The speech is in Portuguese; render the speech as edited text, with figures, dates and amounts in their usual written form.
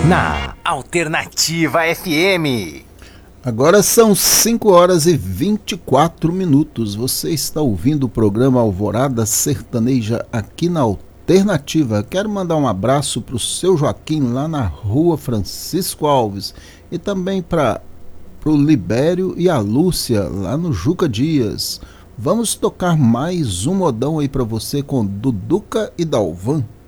na Alternativa FM. Agora são 5 horas e 24 minutos. Você está ouvindo o programa Alvorada Sertaneja aqui na Alternativa. Quero mandar um abraço para o seu Joaquim lá na rua Francisco Alves e também para o Libério e a Lúcia lá no Juca Dias. Vamos tocar mais um modão aí para você com Duduca e Dalvan.